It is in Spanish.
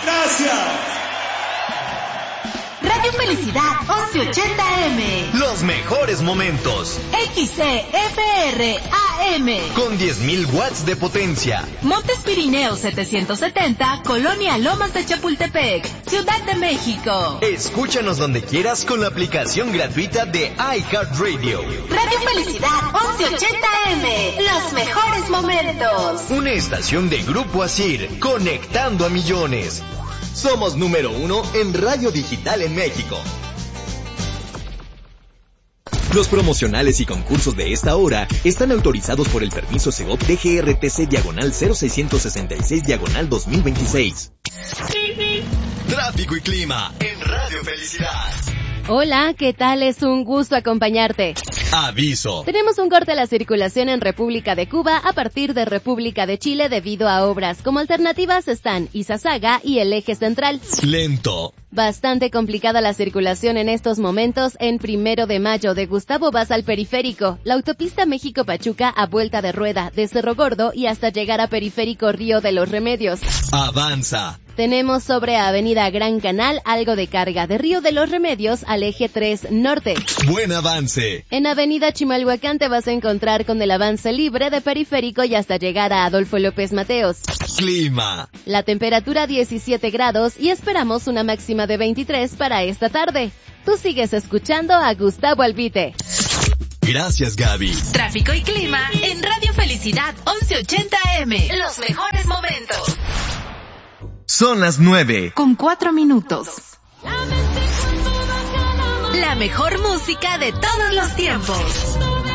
Gracias. Radio Felicidad 1180M. Los mejores momentos. XCFR AM. Con 10.000 watts de potencia. Montes Pirineos 770, Colonia Lomas de Chapultepec, Ciudad de México. Escúchanos donde quieras con la aplicación gratuita de iHeartRadio. Radio Felicidad 1180M. Los mejores momentos. Una estación de Grupo Asir, conectando a millones. Somos número 1 en radio digital en México. Los promocionales y concursos de esta hora están autorizados por el permiso Segov DGRTC/0666/2026. Tráfico y clima en Radio Felicidad. Hola, ¿qué tal? Es un gusto acompañarte. Aviso. Tenemos un corte a la circulación en República de Cuba a partir de República de Chile debido a obras. Como alternativas están Izazaga y el eje central. Lento. Bastante complicada la circulación en estos momentos en 1 de Mayo de Gustavo Vaz al Periférico, la autopista México-Pachuca a vuelta de rueda de Cerro Gordo y hasta llegar a Periférico Río de los Remedios. Avanza. Tenemos sobre Avenida Gran Canal algo de carga de Río de los Remedios al eje 3 Norte. Buen avance. En Avenida Chimalhuacán te vas a encontrar con el avance libre de Periférico y hasta llegar a Adolfo López Mateos. Clima. La temperatura 17 grados y esperamos una máxima de 23 para esta tarde. Tú sigues escuchando a Gustavo Albite. Gracias, Gaby. Tráfico y clima en Radio Felicidad 1180M. Los mejores momentos. Son las 9. Con 4 minutos. La mejor música de todos los tiempos.